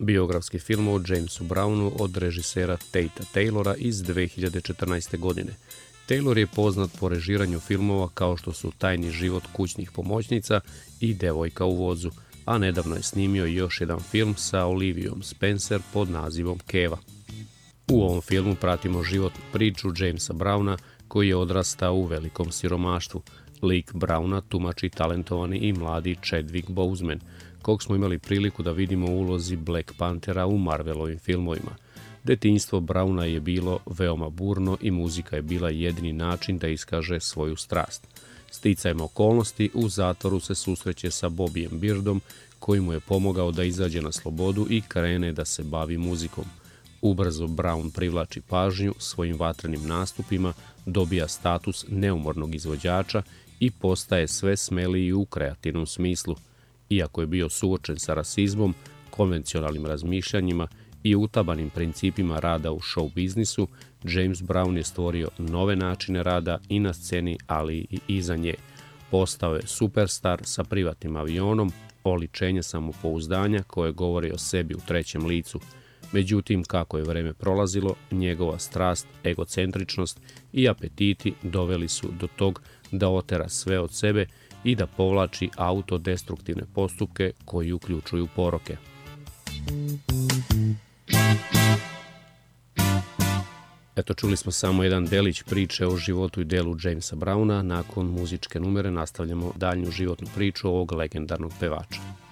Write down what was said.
Biografski film o Jamesu Brownu od režisera Tate Taylora iz 2014. godine. Taylor je poznat po režiranju filmova kao što su Tajni život kućnih pomoćnica i Devojka u vozu, a nedavno je snimio još jedan film sa Olivijom Spencer pod nazivom Keva. U ovom filmu pratimo životnu priču Jamesa Browna koji je odrastao u velikom siromaštvu. Lik Browna tumači talentovani i mladi Chadwick Boseman, kog smo imali priliku da vidimo u ulozi Black Panthera u Marvelovim filmovima. Detinjstvo Browna je bilo veoma burno i muzika je bila jedini način da iskaže svoju strast. Sticajem okolnosti u zatvoru se susreće sa Bobbyjem Beardom koji mu je pomogao da izađe na slobodu i krene da se bavi muzikom. Ubrzo Brown privlači pažnju svojim vatrenim nastupima, dobija status neumornog izvođača i postaje sve smeliji u kreativnom smislu. Iako je bio suočen sa rasizmom, konvencionalnim razmišljanjima i utabanim principima rada u show biznisu, James Brown je stvorio nove načine rada i na sceni, ali i iza nje. Postao je superstar sa privatnim avionom, oličenje samopouzdanja koje govori o sebi u trećem licu. Međutim, kako je vreme prolazilo, njegova strast, egocentričnost i apetiti doveli su do tog da otera sve od sebe i da povlači autodestruktivne postupke koji uključuju poroke. Eto, čuli smo samo jedan delić priče o životu i delu Jamesa Browna. Nakon muzičke numere nastavljamo daljnju životnu priču ovog legendarnog pevača.